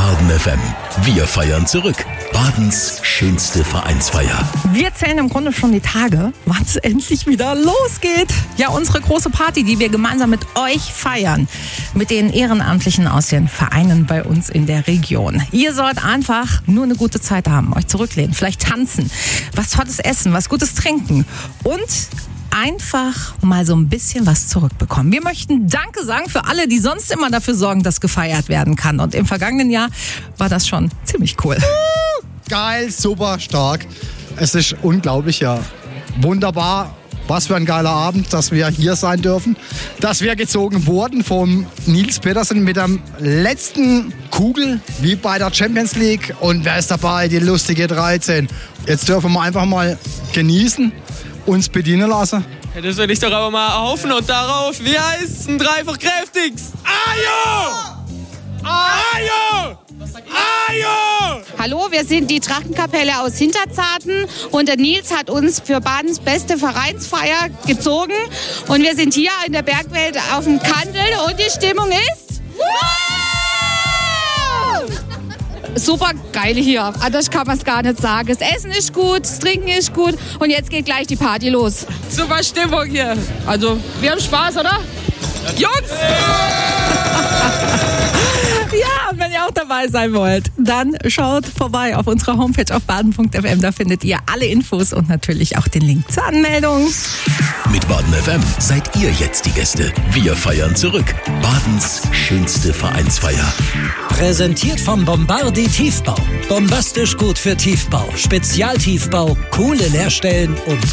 Baden FM. Wir feiern zurück. Badens schönste Vereinsfeier. Wir zählen im Grunde schon die Tage, wann es endlich wieder losgeht. Ja, unsere große Party, die wir gemeinsam mit euch feiern. Mit den Ehrenamtlichen aus den Vereinen bei uns in der Region. Ihr sollt einfach nur eine gute Zeit haben, euch zurücklehnen, vielleicht tanzen, was Tolles essen, was Gutes trinken und einfach mal so ein bisschen was zurückbekommen. Wir möchten Danke sagen für alle, die sonst immer dafür sorgen, dass gefeiert werden kann. Und im vergangenen Jahr war das schon ziemlich cool. Geil, super, stark. Es ist unglaublich, ja. Wunderbar. Was für ein geiler Abend, dass wir hier sein dürfen. Dass wir gezogen wurden vom Nils Petersen mit der letzten Kugel, wie bei der Champions League. Und wer ist dabei? Die lustige 13. Jetzt dürfen wir einfach mal genießen, uns bedienen lassen. Ja, das will ich doch aber mal erhoffen und darauf, wie heißt ein dreifach kräftigst? Ajo! Ajo! Ajo! Hallo, wir sind die Trachtenkapelle aus Hinterzarten und der Nils hat uns für Badens beste Vereinsfeier gezogen und wir sind hier in der Bergwelt auf dem Kandel und die Stimmung ist super geil hier. Anders kann man es gar nicht sagen. Das Essen ist gut, das Trinken ist gut und jetzt geht gleich die Party los. Super Stimmung hier. Also, wir haben Spaß, oder? Jungs! Ja, und wenn ihr auch dabei sein wollt, dann schaut vorbei auf unserer Homepage auf baden.fm. Da findet ihr alle Infos und natürlich auch den Link zur Anmeldung. Mit Baden FM seid ihr jetzt die Gäste. Wir feiern zurück. Badens schönste Vereinsfeier. Präsentiert vom Bombardi Tiefbau. Bombastisch gut für Tiefbau, Spezialtiefbau, coole Leerstellen und